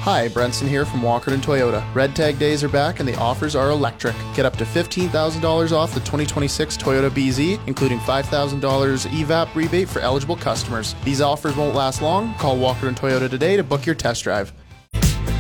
Hi, Brenson here from Walkerton Toyota. Red Tag days are back and the offers are electric. Get up to $15,000 off the 2026 Toyota BZ, including $5,000 EVAP rebate for eligible customers. These offers won't last long. Call Walkerton Toyota today to book your test drive.